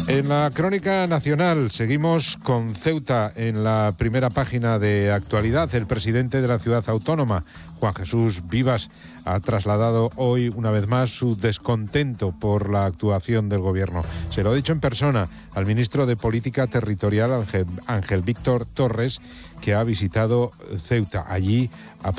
En la crónica nacional seguimos con Ceuta en la primera página de actualidad. El presidente de la ciudad autónoma, Juan Jesús Vivas, ha trasladado hoy una vez más su descontento por la actuación del gobierno. Se lo ha dicho en persona al ministro de Política Territorial, Ángel Víctor Torres, que ha visitado Ceuta. Allí